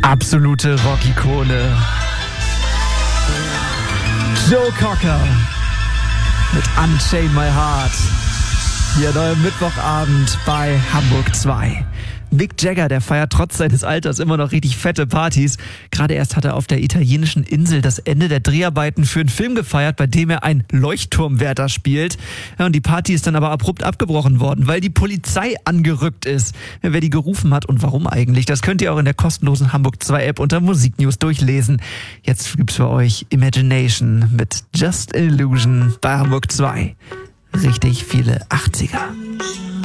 Absolute Rock-Ikone. Joe Cocker mit Unchain My Heart. Hier neu Mittwochabend bei Hamburg 2. Mick Jagger, der feiert trotz seines Alters immer noch richtig fette Partys. Gerade erst hat er auf der italienischen Insel das Ende der Dreharbeiten für einen Film gefeiert, bei dem er einen Leuchtturmwärter spielt. Ja, und die Party ist dann aber abrupt abgebrochen worden, weil die Polizei angerückt ist. Ja, wer die gerufen hat und warum eigentlich, das könnt ihr auch in der kostenlosen Hamburg 2 App unter Musiknews durchlesen. Jetzt gibt's für euch Imagination mit Just Illusion bei Hamburg 2. Richtig viele 80er.